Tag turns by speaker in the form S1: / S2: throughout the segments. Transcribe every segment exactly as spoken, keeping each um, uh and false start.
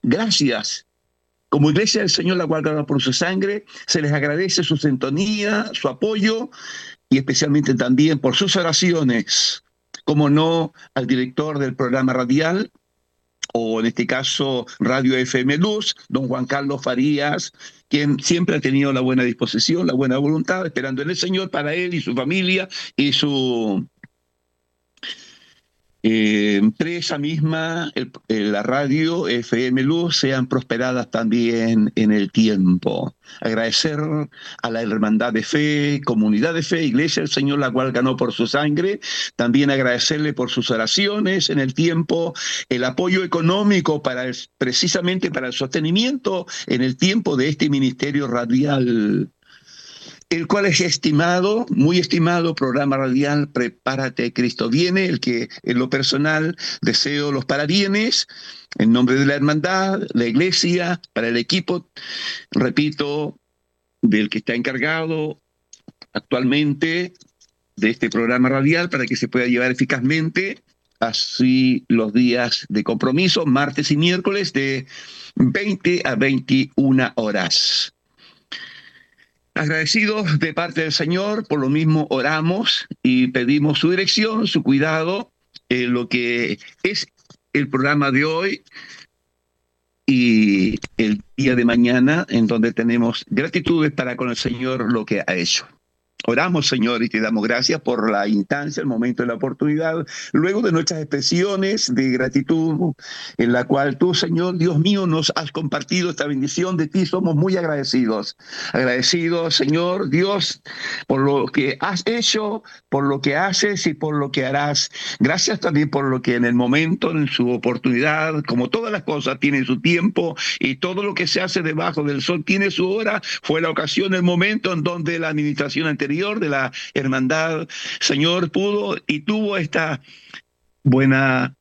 S1: Gracias. Como Iglesia del Señor, la cual ganó por su sangre, se les agradece su sintonía, su apoyo y especialmente también por sus oraciones. Como no, al director del programa radial, o en este caso Radio F M Luz, don Juan Carlos Farías, quien siempre ha tenido la buena disposición, la buena voluntad, esperando en el Señor para él y su familia y su eh, empresa misma, el, el, la radio F M Luz, sean prosperadas también en el tiempo. Agradecer a la Hermandad de Fe, Comunidad de Fe, Iglesia del Señor, la cual ganó por su sangre. También agradecerle por sus oraciones en el tiempo, el apoyo económico para el, precisamente para el sostenimiento en el tiempo de este ministerio radial, el cual es estimado, muy estimado programa radial Prepárate, Cristo Viene, el que en lo personal deseo los parabienes en nombre de la hermandad, la iglesia, para el equipo, repito, del que está encargado actualmente de este programa radial para que se pueda llevar eficazmente así los días de compromiso, martes y miércoles de veinte a veintiuna horas. Agradecidos de parte del Señor, por lo mismo oramos y pedimos su dirección, su cuidado en lo que es el programa de hoy y el día de mañana, en donde tenemos gratitudes para con el Señor lo que ha hecho. Oramos, Señor, y te damos gracias por la instancia, el momento de la oportunidad, luego de nuestras expresiones de gratitud, en la cual tú, Señor, Dios mío, nos has compartido esta bendición. De ti somos muy agradecidos. Agradecidos, Señor, Dios, por lo que has hecho, por lo que haces y por lo que harás. Gracias también por lo que en el momento, en su oportunidad, como todas las cosas, tienen su tiempo y todo lo que se hace debajo del sol tiene su hora. Fue la ocasión, el momento en donde la administración anterior de la hermandad, Señor, pudo y tuvo esta buena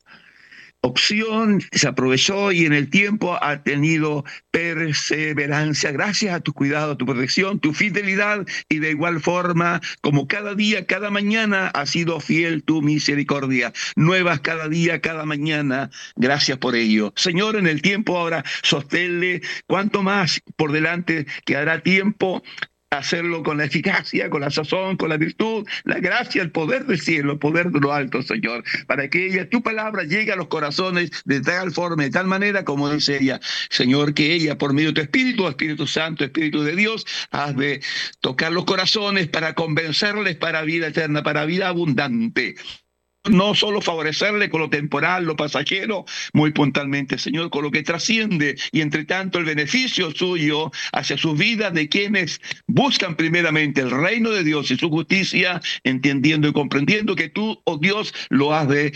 S1: opción, se aprovechó y en el tiempo ha tenido perseverancia. Gracias a tu cuidado, a tu protección, tu fidelidad, y de igual forma, como cada día, cada mañana ha sido fiel tu misericordia. Nuevas cada día, cada mañana. Gracias por ello. Señor, en el tiempo ahora, sosténle cuanto más por delante quedará tiempo, hacerlo con la eficacia, con la sazón, con la virtud, la gracia, el poder del cielo, el poder de lo alto, Señor, para que ella, tu palabra, llegue a los corazones de tal forma, de tal manera, como dice ella, Señor, que ella, por medio de tu Espíritu, Espíritu Santo, Espíritu de Dios, has de tocar los corazones para convencerles para vida eterna, para vida abundante. No solo favorecerle con lo temporal, lo pasajero, muy puntualmente, Señor, con lo que trasciende, y entre tanto el beneficio suyo hacia sus vidas de quienes buscan primeramente el reino de Dios y su justicia, entendiendo y comprendiendo que tú, oh Dios, lo has de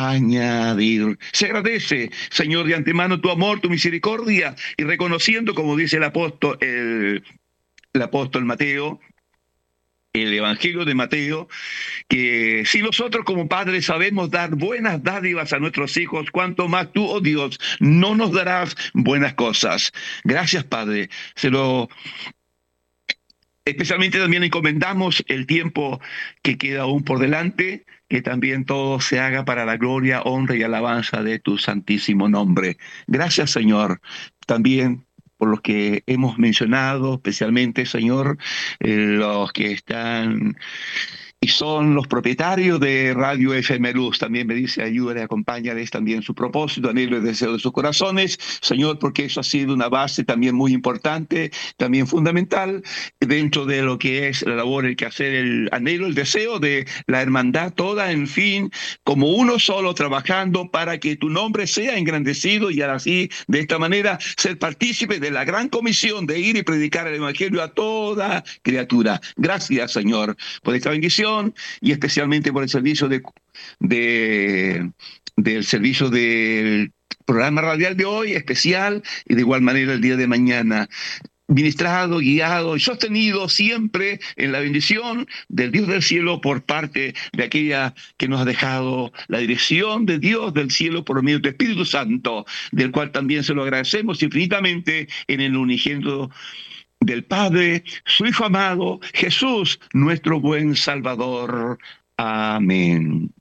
S1: añadir. Se agradece, Señor, de antemano tu amor, tu misericordia, y reconociendo, como dice el apóstol, el, el apóstol Mateo, el Evangelio de Mateo, que si nosotros como padres sabemos dar buenas dádivas a nuestros hijos, cuánto más tú, oh Dios, no nos darás buenas cosas. Gracias, Padre. Se lo especialmente también encomendamos el tiempo que queda aún por delante, que también todo se haga para la gloria, honra y alabanza de tu santísimo nombre. Gracias, Señor. También por los que hemos mencionado, especialmente, Señor, eh, los que están y son los propietarios de Radio F M Luz. También me dice, ayúdale, acompáñales también su propósito, anhelo y deseo de sus corazones, Señor, porque eso ha sido una base también muy importante, también fundamental, dentro de lo que es la labor, el quehacer, el anhelo, el deseo de la hermandad toda, en fin, como uno solo, trabajando para que tu nombre sea engrandecido y así, de esta manera, ser partícipe de la gran comisión de ir y predicar el Evangelio a toda criatura. Gracias, Señor, por esta bendición, y especialmente por el servicio de, de del servicio del programa radial de hoy, especial, y de igual manera el día de mañana, ministrado, guiado y sostenido siempre en la bendición del Dios del cielo por parte de aquella que nos ha dejado la dirección de Dios del cielo por medio de Espíritu Santo, del cual también se lo agradecemos infinitamente en el unigénito del Padre, su Hijo amado, Jesús, nuestro buen Salvador. Amén.